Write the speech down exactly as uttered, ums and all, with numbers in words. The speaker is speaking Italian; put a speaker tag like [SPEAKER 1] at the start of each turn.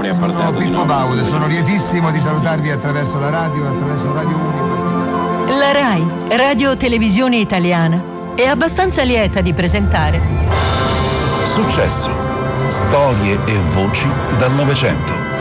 [SPEAKER 1] microfoni appartenenti.
[SPEAKER 2] Sono Pippo Baudo, sono lietissimo di salutarvi attraverso la radio, attraverso Radio uno.
[SPEAKER 3] La RAI, Radio Televisione Italiana, è abbastanza lieta di presentare
[SPEAKER 4] Successo, storie e voci dal Novecento.